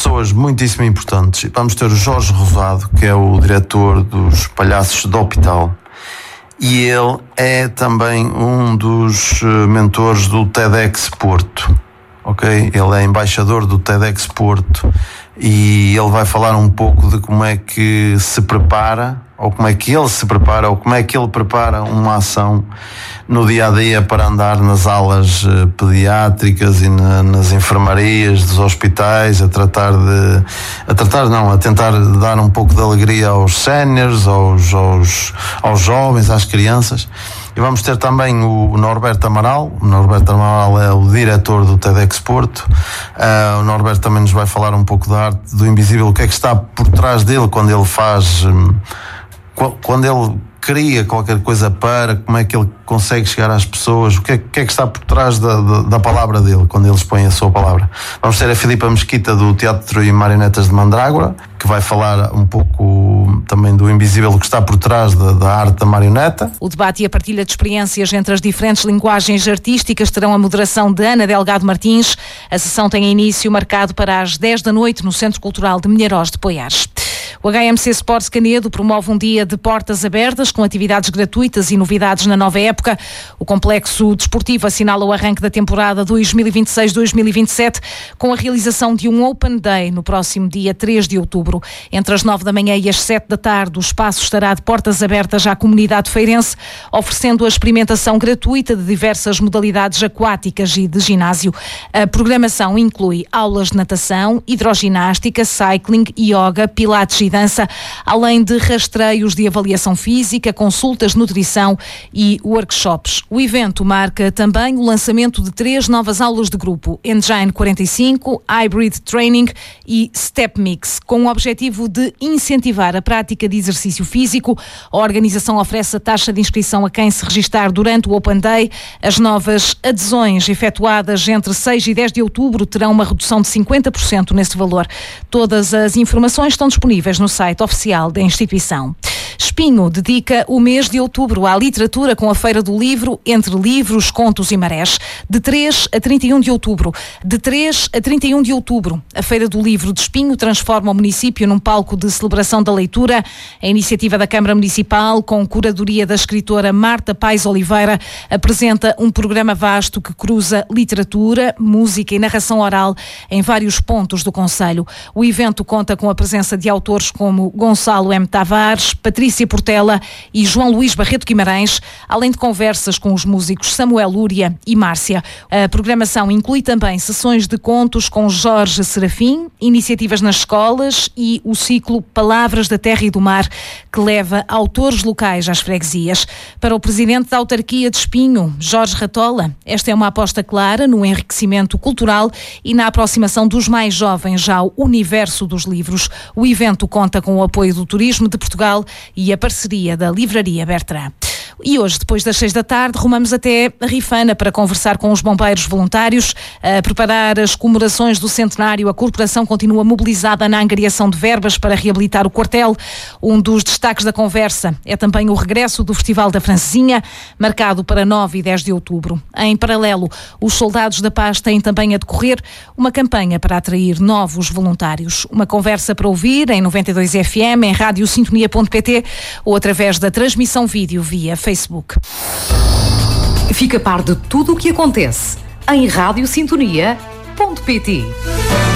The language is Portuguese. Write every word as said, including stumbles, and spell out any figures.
pessoas muitíssimo importantes. Vamos ter o Jorge Rosado, que é o diretor dos Palhaços do Hospital, e ele é também um dos mentores do TEDx Porto, ok? Ele é embaixador do TEDx Porto e ele vai falar um pouco de como é que se prepara, ou como é que ele se prepara, ou como é que ele prepara uma ação no dia a dia para andar nas alas uh, pediátricas e na, nas enfermarias dos hospitais, a tratar de, a tratar não, a tentar dar um pouco de alegria aos séniores, aos, aos, aos jovens, às crianças. E vamos ter também o Norberto Amaral. O Norberto Amaral é o diretor do TEDx Porto. Uh, o Norberto também nos vai falar um pouco da arte do invisível, o que é que está por trás dele quando ele faz, um, quando ele cria qualquer coisa para, como é que ele consegue chegar às pessoas, o que é, que, é que está por trás da, da, da palavra dele, quando ele expõe a sua palavra. Vamos ter a Filipa Mesquita do Teatro e Marionetas de Mandrágora, que vai falar um pouco também do invisível que está por trás da, da arte da marioneta. O debate e a partilha de experiências entre as diferentes linguagens artísticas terão a moderação de Ana Delgado Martins. A sessão tem início marcado para as dez da noite no Centro Cultural de Milharóis de Poiares. O H M C Sports Canedo promove um dia de portas abertas com atividades gratuitas e novidades na nova época. O complexo desportivo assinala o arranque da temporada dois mil e vinte e seis dois mil e vinte e sete com a realização de um Open Day no próximo dia três de outubro. Entre as nove da manhã e as sete da tarde, o espaço estará de portas abertas à comunidade feirense, oferecendo a experimentação gratuita de diversas modalidades aquáticas e de ginásio. A programação inclui aulas de natação, hidroginástica, cycling, yoga, pilates e dança, além de rastreios de avaliação física, consultas de nutrição e workshops. O evento marca também o lançamento de três novas aulas de grupo, Engine quarenta e cinco, Hybrid Training e Step Mix, com o objetivo de incentivar a prática de exercício físico. A organização oferece a taxa de inscrição a quem se registar durante o Open Day. As novas adesões efetuadas entre seis e dez de outubro terão uma redução de cinquenta por cento nesse valor. Todas as informações estão disponíveis no site oficial da instituição. Espinho dedica o mês de outubro à literatura com a Feira do Livro Entre Livros, Contos e Marés, de três a trinta e um de outubro. De três a trinta e um de outubro, a Feira do Livro de Espinho transforma o município num palco de celebração da leitura. A iniciativa da Câmara Municipal, com curadoria da escritora Marta Paes Oliveira, apresenta um programa vasto que cruza literatura, música e narração oral em vários pontos do concelho. O evento conta com a presença de autores como Gonçalo M. Tavares, Patrícia Portela e João Luís Barreto Guimarães, além de conversas com os músicos Samuel Lúria e Márcia. A programação inclui também sessões de contos com Jorge Serafim, iniciativas nas escolas e o ciclo Palavras da Terra e do Mar, que leva autores locais às freguesias. Para o presidente da autarquia de Espinho, Jorge Ratola, esta é uma aposta clara no enriquecimento cultural e na aproximação dos mais jovens ao universo dos livros. O evento conta com o apoio do Turismo de Portugal e a parceria da Livraria Bertrand. E hoje, depois das seis da tarde, rumamos até a Rifana para conversar com os bombeiros voluntários. A preparar as comemorações do centenário, a corporação continua mobilizada na angariação de verbas para reabilitar o quartel. Um dos destaques da conversa é também o regresso do Festival da Francesinha, marcado para nove e dez de outubro. Em paralelo, os soldados da paz têm também a decorrer uma campanha para atrair novos voluntários. Uma conversa para ouvir em noventa e dois F M, em rádio sintonia ponto pt ou através da transmissão vídeo via Facebook. Fica a par de tudo o que acontece em rádio sintonia ponto pt.